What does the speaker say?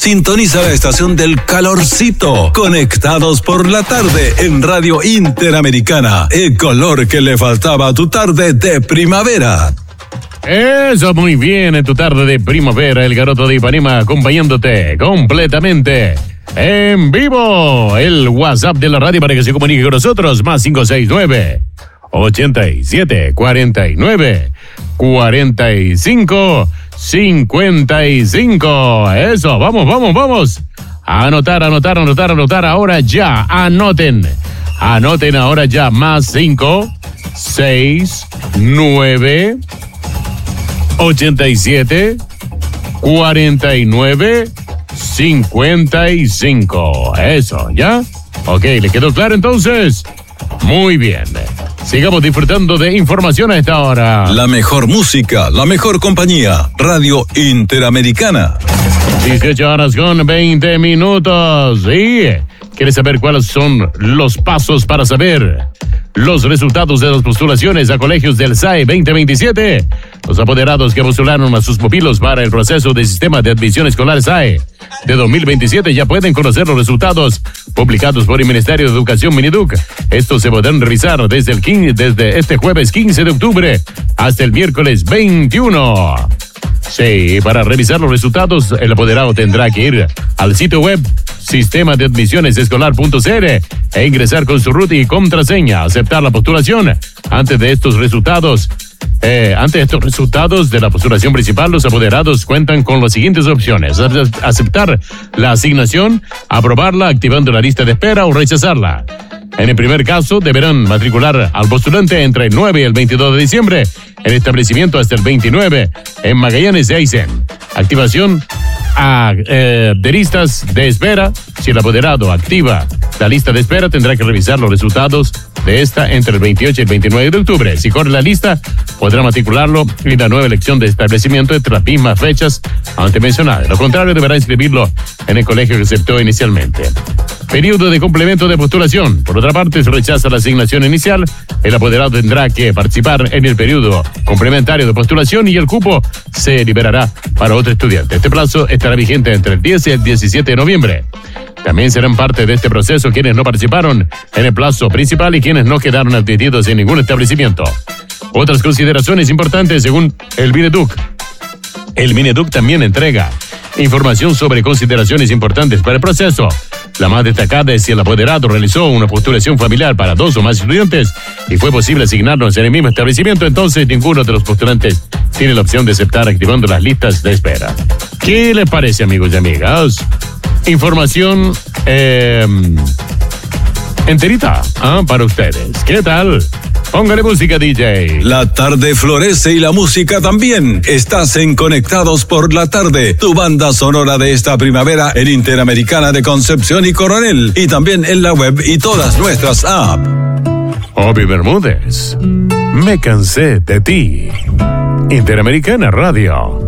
Sintoniza la estación del calorcito. Conectados por la tarde en Radio Interamericana. El color que le faltaba a tu tarde de primavera. Eso, muy bien, en tu tarde de primavera, el Garoto de Ipanema acompañándote completamente en vivo. El WhatsApp de la radio para que se comunique con nosotros, más 569-87-49-45-55. Eso, vamos. Anotar ahora ya. Anoten ahora ya, más 569 87 49 55. Eso, ¿ya? Ok, ¿le quedó claro entonces? Muy bien. Sigamos disfrutando de información a esta hora. La mejor música, la mejor compañía. Radio Interamericana. 18 horas con 20 minutos. ¿Sí? ¿Quieres saber cuáles son los pasos para saber los resultados de las postulaciones a colegios del SAE 2027? Los apoderados que postularon a sus pupilos para el proceso de sistema de admisión escolar SAE de 2027 ya pueden conocer los resultados publicados por el Ministerio de Educación Mineduc. Estos se podrán revisar desde este jueves 15 de octubre hasta el miércoles 21. Sí, para revisar los resultados, el apoderado tendrá que ir al sitio web sistemadeadmisionesescolar.cr e ingresar con su root y contraseña, aceptar la postulación. Antes de estos resultados de la postulación principal, los apoderados cuentan con las siguientes opciones: aceptar la asignación, aprobarla activando la lista de espera o rechazarla. En el primer caso, deberán matricular al postulante entre el 9 y el 22 de diciembre en establecimiento hasta el 29 en Magallanes y Aysén. Activación de listas de espera. Si el apoderado activa la lista de espera, tendrá que revisar los resultados de esta entre el 28 y el 29 de octubre. Si corre la lista, podrá matricularlo en la nueva elección de establecimiento entre las mismas fechas antes mencionadas. De lo contrario, deberá inscribirlo en el colegio que aceptó inicialmente. Periodo de complemento de postulación. Por otra parte, si rechaza la asignación inicial, el apoderado tendrá que participar en el periodo complementario de postulación y el cupo se liberará para otro estudiante. Este plazo estará vigente entre el 10 y el 17 de noviembre. También serán parte de este proceso quienes no participaron en el plazo principal y quienes no quedaron admitidos en ningún establecimiento. Otras consideraciones importantes según el Mineduc. El Mineduc también entrega información sobre consideraciones importantes para el proceso. La más destacada es si el apoderado realizó una postulación familiar para 2 o más estudiantes y fue posible asignarlos en el mismo establecimiento, entonces ninguno de los postulantes tiene la opción de aceptar activando las listas de espera. ¿Qué les parece, amigos y amigas? Información enterita para ustedes. ¿Qué tal? Póngale música, DJ. La tarde florece y la música también. Estás en Conectados por la Tarde, tu banda sonora de esta primavera en Interamericana de Concepción y Coronel, y también en la web y todas nuestras apps. Obi Bermúdez, me cansé de ti. Interamericana Radio.